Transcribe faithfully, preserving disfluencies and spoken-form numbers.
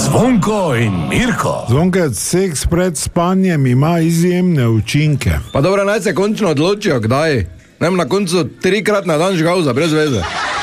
Zvonko in Mirko. Zvonko, seks pred spanjem ima izjemne učinke. Pa dobro, naj se končno odločijo, kdaj. Nem na koncu trikrat na dan žgal za brez veze.